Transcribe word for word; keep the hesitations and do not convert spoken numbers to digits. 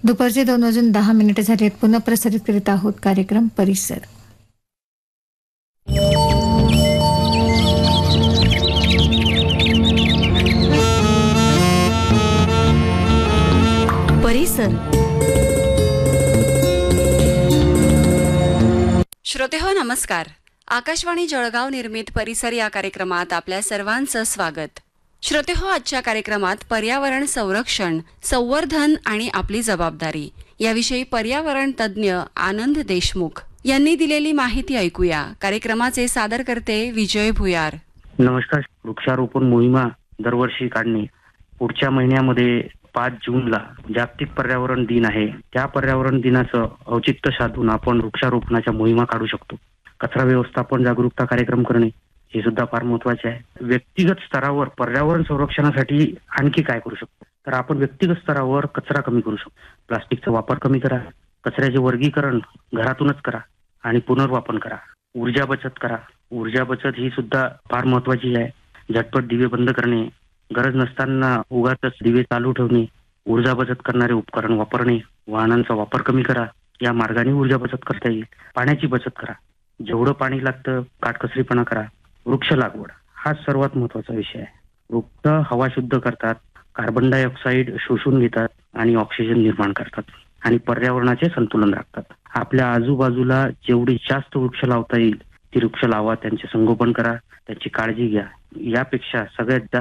दुपारचे दोन वाजून दहा मिनिटे झाली आहेत. पुन्हा प्रसारित करीत आहोत कार्यक्रम परिसर. परिसर. श्रोतेहो नमस्कार. आकाशवाणी जळगाव निर्मित परिसर या कार्यक्रमात आपल्या सर्वांचं स्वागत. श्रोतेहो, आजच्या कार्यक्रमात पर्यावरण संरक्षण, संवर्धन आणि आपली जबाबदारी याविषयी पर्यावरण तज्ज्ञ आनंद देशमुख यांनी दिलेली माहिती ऐकूया. कार्यक्रमाचे सादर करते विजय भुयार. नमस्कार. वृक्षारोपण मोहिमा दरवर्षी काढणे. पुढच्या महिन्यामध्ये पाच जूनला जागतिक पर्यावरण दिन आहे. त्या पर्यावरण दिनाचं औचित्य साधून आपण वृक्षारोपणाच्या मोहिमा काढू शकतो. कचरा व्यवस्थापन जागरूकता कार्यक्रम करणे हे सुद्धा फार महत्वाचे आहे. व्यक्तिगत स्तरावर पर्यावरण संरक्षणासाठी आणखी काय करू शकतो, तर आपण व्यक्तिगत स्तरावर कचरा कमी करू शकतो. प्लास्टिकचा वापर कमी करा, कचऱ्याचे वर्गीकरण घरातूनच करा आणि पुनर्वापर करा. ऊर्जा बचत करा. ऊर्जा बचत ही सुद्धा फार महत्वाची आहे. झटपट दिवे बंद करणे, गरज नसताना उगाचच दिवे चालू ठेवणे, ऊर्जा बचत करणारे उपकरण वापरणे, वाहनांचा वापर कमी करा. या मार्गाने ऊर्जा बचत करता येईल. पाण्याची बचत करा. जेवढं पाणी लागतं काटकसरीपणा करा. वृक्ष लागवड हा सर्वात महत्वाचा विषय आहे. वृक्ष हवा शुद्ध करतात, कार्बन डायऑक्साईड शोषून घेतात आणि ऑक्सिजन निर्माण करतात आणि पर्यावरणाचे संतुलन राखतात. आपल्या आजूबाजूला जेवढी जास्त वृक्ष लावता येईल ती वृक्ष लावा. त्यांचे संगोपन करा, त्यांची काळजी घ्या. यापेक्षा सगळ्यात जास्त